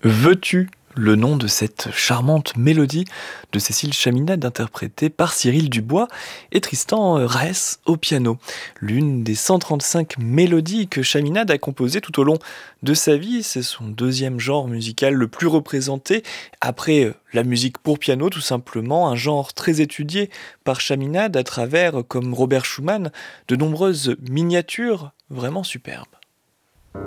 Veux-tu, le nom de cette charmante mélodie de Cécile Chaminade interprétée par Cyril Dubois et Tristan Raes au piano. L'une des 135 mélodies que Chaminade a composées tout au long de sa vie, c'est son deuxième genre musical le plus représenté, après la musique pour piano tout simplement, un genre très étudié par Chaminade à travers, comme Robert Schumann, de nombreuses miniatures vraiment superbes.